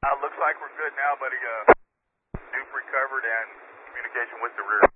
Looks like we're good now, buddy. Duke recovered and communication with the rear.